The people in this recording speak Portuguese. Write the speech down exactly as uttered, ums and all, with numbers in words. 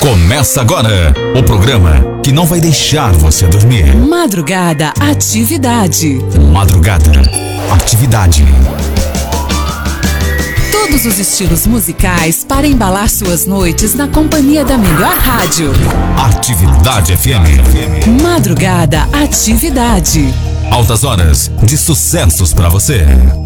Começa agora o programa que não vai deixar você dormir. Madrugada Atividade. Madrugada Atividade. Todos os estilos musicais para embalar suas noites na companhia da melhor rádio. Atividade F M. Madrugada Atividade. Altas horas de sucessos pra você.